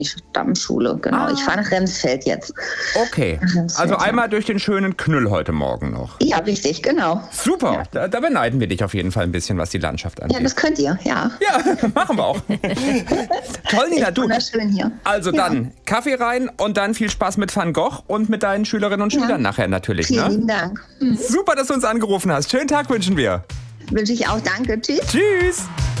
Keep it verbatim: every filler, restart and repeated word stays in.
Stammschule, genau. Ah. Ich fahre nach Remsfeld jetzt. Okay, Remsfeld, also ja. einmal durch den schönen Knüll heute Morgen noch. Ja, richtig, genau. Super, Ja. da, da beneiden wir dich auf jeden Fall ein bisschen, was die Landschaft angeht. Ja, das könnt ihr, ja. Ja, machen wir auch. Toll, Nina, Echt du. wunderschön hier. Also Ja. dann Kaffee rein und dann viel Spaß mit Van Gogh und mit deinen Schülerinnen und Ja. Schülern nachher natürlich. Vielen Ne? lieben Dank. Mhm. Super, dass du uns angerufen hast. Schönen Tag wünschen wir. Wünsche ich auch. Danke. Tschüss. Tschüss.